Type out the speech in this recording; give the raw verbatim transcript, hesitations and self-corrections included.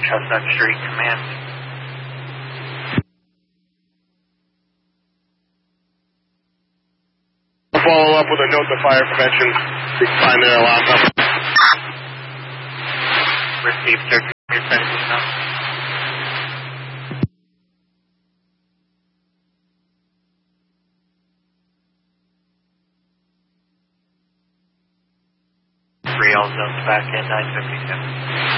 Chestnut Street, command. Follow up with a note to fire prevention. You can find their alarm number. Received, sir. You're sending now. Three all zones back in nine fifty-seven.